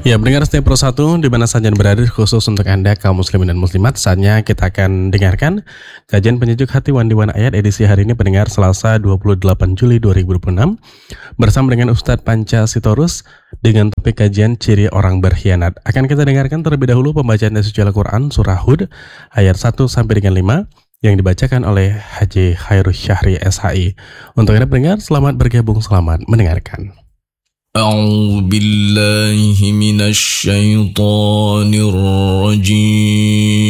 Ya, pendengar setiap persatu di mana saja berada, khusus untuk Anda kaum muslimin dan muslimat, saatnya kita akan dengarkan kajian penyejuk hati Wandiwan Ayat edisi hari ini, pendengar, Selasa 28 Juli 2026 bersama dengan Ustadz Panca Sitorus dengan topik kajian ciri orang berkhianat. Akan kita dengarkan terlebih dahulu pembacaan dari suci Al-Quran surah Hud ayat 1 sampai dengan 5 yang dibacakan oleh Haji Khairus Syahri SHI. Untuk Anda pendengar, selamat bergabung, selamat mendengarkan. أعوذ بالله من الشيطان الرجيم